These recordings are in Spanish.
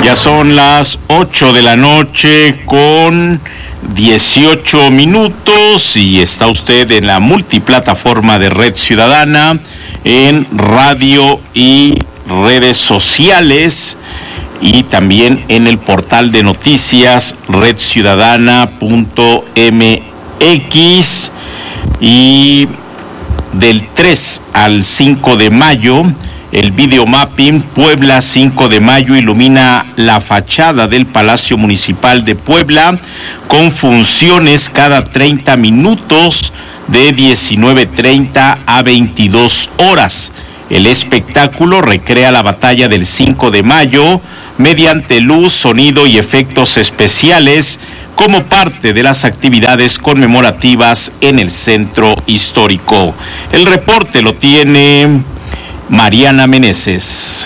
Ya son las 8 de la noche con 18 minutos y está usted en la multiplataforma de Red Ciudadana, en radio y redes sociales y también en el portal de noticias redciudadana.mx. Y del 3 al 5 de mayo, el videomapping Puebla 5 de mayo ilumina la fachada del Palacio Municipal de Puebla con funciones cada 30 minutos de 19:30 a 22 horas. El espectáculo recrea la batalla del 5 de mayo mediante luz, sonido y efectos especiales como parte de las actividades conmemorativas en el centro histórico. El reporte lo tiene Mariana Meneses.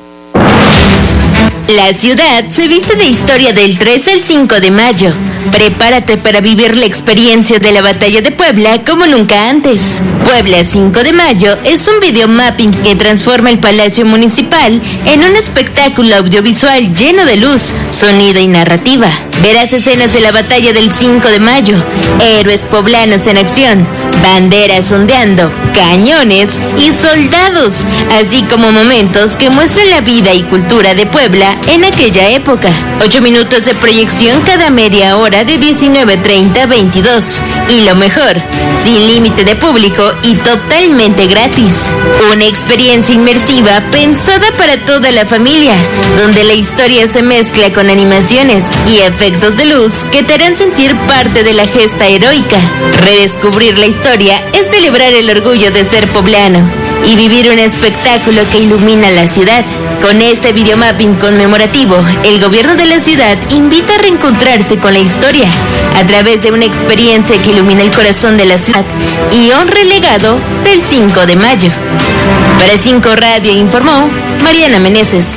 La ciudad se viste de historia del 3 al 5 de mayo. Prepárate para vivir la experiencia de la batalla de Puebla como nunca antes. Puebla 5 de mayo es un videomapping que transforma el Palacio Municipal en un espectáculo audiovisual lleno de luz, sonido y narrativa. Verás escenas de la batalla del 5 de mayo, héroes poblanos en acción, banderas ondeando, cañones y soldados, así como momentos que muestran la vida y cultura de Puebla en aquella época. 8 minutos de proyección cada media hora de 19:30 a 22. Y lo mejor, sin límite de público y totalmente gratis. Una experiencia inmersiva pensada para toda la familia, donde la historia se mezcla con animaciones y efectos de luz que te harán sentir parte de la gesta heroica. Redescubrir la historia es celebrar el orgullo de ser poblano y vivir un espectáculo que ilumina la ciudad. Con este videomapping conmemorativo, el gobierno de la ciudad invita a reencontrarse con la historia a través de una experiencia que ilumina el corazón de la ciudad y honra el legado del 5 de mayo. Para 5 Radio informó Mariana Meneses.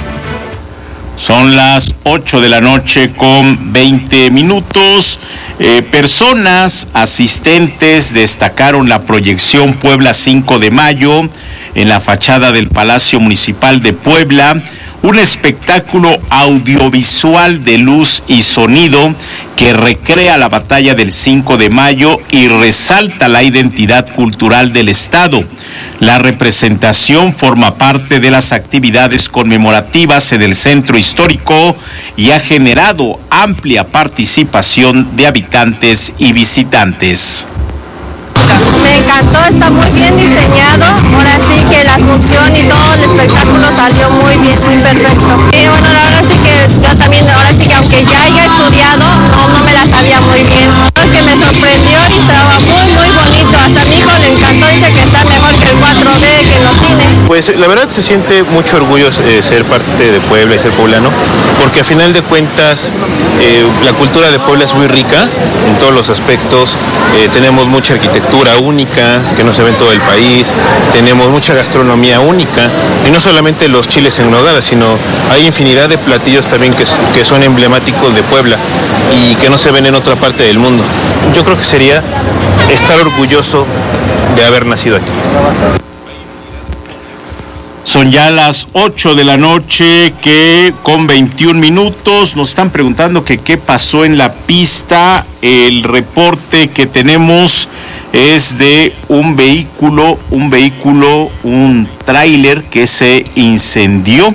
Son las 8 de la noche con 20 minutos. Personas asistentes destacaron la proyección Puebla 5 de mayo en la fachada del Palacio Municipal de Puebla, un espectáculo audiovisual de luz y sonido que recrea la batalla del 5 de mayo y resalta la identidad cultural del Estado. La representación forma parte de las actividades conmemorativas en el centro histórico y ha generado amplia participación de habitantes y visitantes. Me encantó, está muy bien diseñado, ahora sí que la función y todo el espectáculo salió muy bien, muy perfecto. Y bueno, ahora sí que yo también, ahora sí que aunque ya haya estudiado, no me la sabía muy bien. Es que me sorprendió y estaba muy bonito, hasta a mi hijo le encantó, dice que está mejor que el 4D, que los cines. Pues la verdad se siente mucho orgullo ser parte de Puebla y ser poblano, porque a final de cuentas la cultura de Puebla es muy rica en todos los aspectos, tenemos mucha arquitectura única que no se ve en todo el país, tenemos mucha gastronomía única y no solamente los chiles en nogada, sino hay infinidad de platillos también que son emblemáticos de Puebla y que no se ven en otra parte del mundo. Yo creo que sería estar orgulloso de haber nacido aquí. Son ya las 8 de la noche que con 21 minutos nos están preguntando que qué pasó en la pista. El reporte que tenemos es de un tráiler que se incendió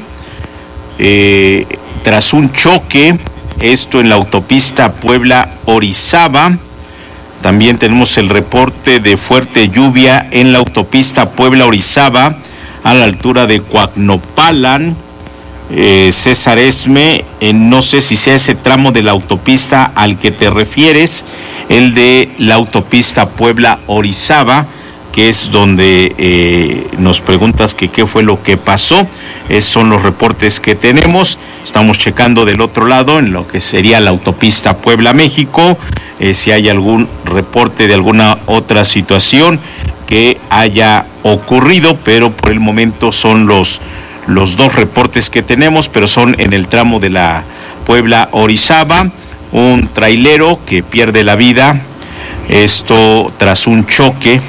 tras un choque, esto en la autopista Puebla-Orizaba. También tenemos el reporte de fuerte lluvia en la autopista Puebla-Orizaba a la altura de Coacnopalan, César Esme, no sé si sea ese tramo de la autopista al que te refieres, el de la autopista Puebla-Orizaba, que es donde nos preguntas que qué fue lo que pasó. Son los reportes que tenemos. Estamos checando del otro lado en lo que sería la autopista Puebla-México, si hay algún reporte de alguna otra situación que haya ocurrido, pero por el momento son los 2 reportes que tenemos, pero son en el tramo de la Puebla-Orizaba, un trailero que pierde la vida, esto tras un choque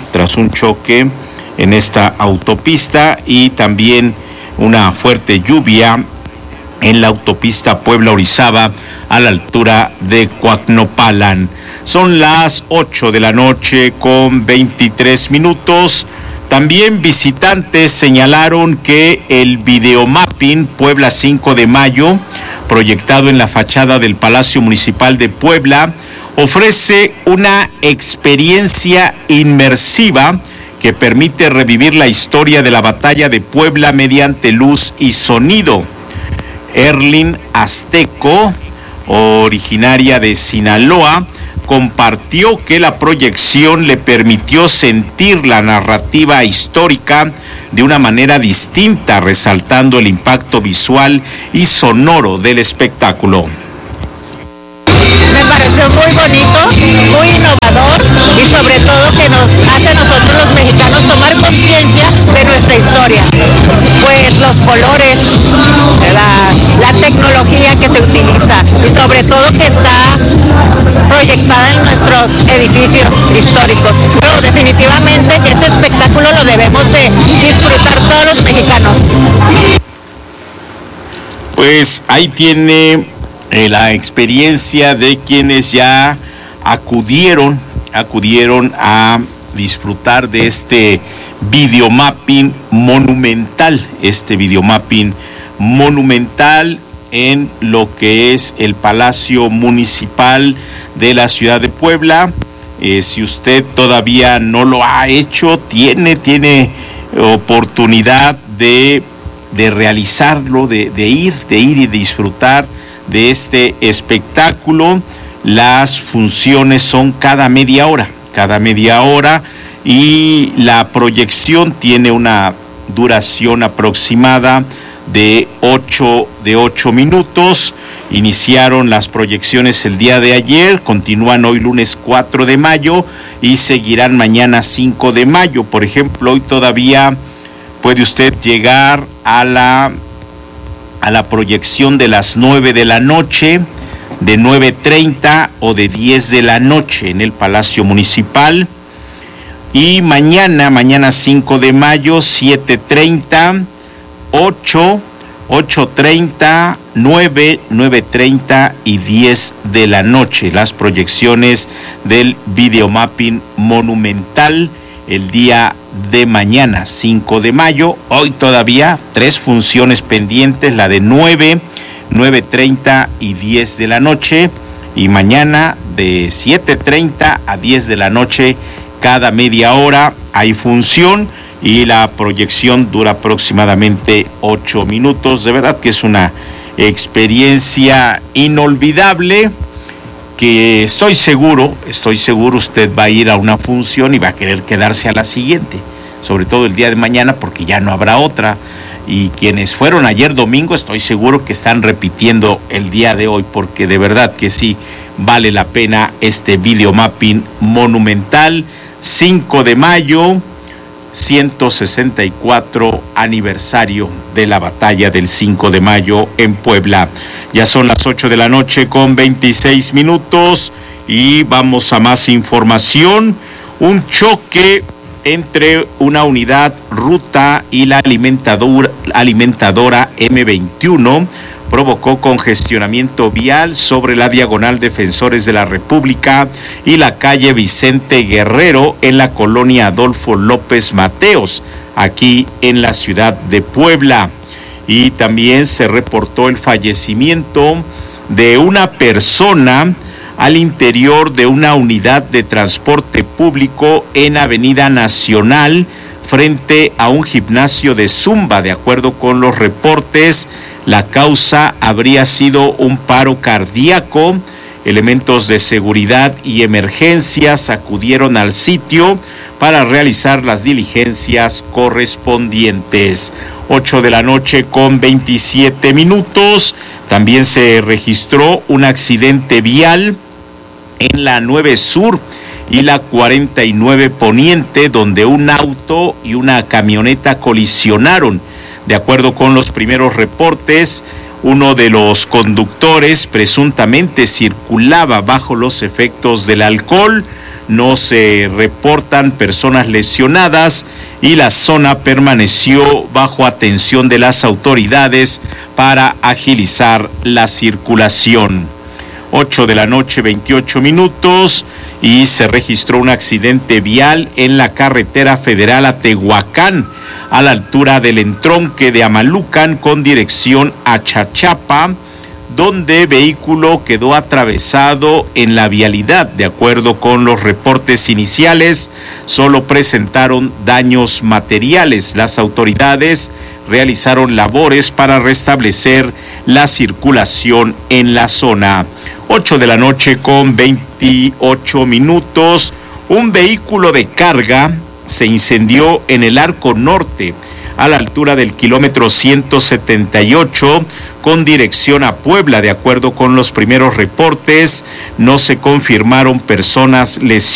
en esta autopista, y también una fuerte lluvia en la autopista Puebla-Orizaba a la altura de Coacnopalan. Son las 8 de la noche con 23 minutos. También visitantes señalaron que el videomapping Puebla 5 de Mayo, proyectado en la fachada del Palacio Municipal de Puebla, ofrece una experiencia inmersiva que permite revivir la historia de la batalla de Puebla mediante luz y sonido. Erlin Azteco, originaria de Sinaloa, compartió que la proyección le permitió sentir la narrativa histórica de una manera distinta, resaltando el impacto visual y sonoro del espectáculo. Me pareció muy bonito, muy innovador y sobre todo que nos hace a nosotros los mexicanos tomar conciencia de nuestra historia. Pues los colores, la tecnología que se utiliza y sobre todo que está proyectada en nuestros edificios históricos. Pero definitivamente este espectáculo lo debemos de disfrutar todos los mexicanos. Pues ahí tiene la experiencia de quienes ya acudieron a disfrutar de este videomapping monumental, en lo que es el Palacio Municipal de la ciudad de Puebla. Si usted todavía no lo ha hecho, tiene oportunidad de realizarlo, de ir y disfrutar de este espectáculo. Las funciones son cada media hora y la proyección tiene una duración aproximada de 8 minutos. Iniciaron las proyecciones el día de ayer, continúan hoy lunes 4 de mayo y seguirán mañana 5 de mayo. Por ejemplo, hoy todavía puede usted llegar a la proyección de las 9 de la noche, de 9:30 o de 10 de la noche en el Palacio Municipal. Y mañana 5 de mayo, 7:30, 8:30, 9:30 y 10 de la noche. Las proyecciones del videomapping monumental el día de mañana, 5 de mayo. Hoy todavía 3 funciones pendientes, la de 9:30 y 10 de la noche. Y mañana de 7:30 a 10 de la noche, cada media hora hay función y la proyección dura aproximadamente 8 minutos. De verdad que es una experiencia inolvidable que estoy seguro usted va a ir a una función y va a querer quedarse a la siguiente, sobre todo el día de mañana porque ya no habrá otra. Y quienes fueron ayer domingo, estoy seguro que están repitiendo el día de hoy, porque de verdad que sí vale la pena este videomapping monumental. 5 de mayo, 164 aniversario de la batalla del 5 de mayo en Puebla. Ya son las 8 de la noche con 26 minutos y vamos a más información. Un choque entre una unidad ruta y la alimentadora M21 provocó congestionamiento vial sobre la diagonal Defensores de la República y la calle Vicente Guerrero en la colonia Adolfo López Mateos, aquí en la ciudad de Puebla. Y también se reportó el fallecimiento de una persona al interior de una unidad de transporte público en Avenida Nacional frente a un gimnasio de Zumba. De acuerdo con los reportes, la causa habría sido un paro cardíaco. Elementos de seguridad y emergencias acudieron al sitio para realizar las diligencias correspondientes. 8 de la noche con 27 minutos. También se registró un accidente vial en la 9 Sur y la 49 Poniente, donde un auto y una camioneta colisionaron. De acuerdo con los primeros reportes, uno de los conductores presuntamente circulaba bajo los efectos del alcohol. No se reportan personas lesionadas. y la zona permaneció bajo atención de las autoridades para agilizar la circulación. 8 de la noche, 28 minutos, y se registró un accidente vial en la carretera federal a Tehuacán, a la altura del entronque de Amalucan con dirección a Chachapa, donde vehículo quedó atravesado en la vialidad. De acuerdo con los reportes iniciales, solo presentaron daños materiales. Las autoridades realizaron labores para restablecer la circulación en la zona. 8 de la noche con 28 minutos, un vehículo de carga se incendió en el Arco Norte, a la altura del kilómetro 178, con dirección a Puebla. De acuerdo con los primeros reportes, no se confirmaron personas lesionadas.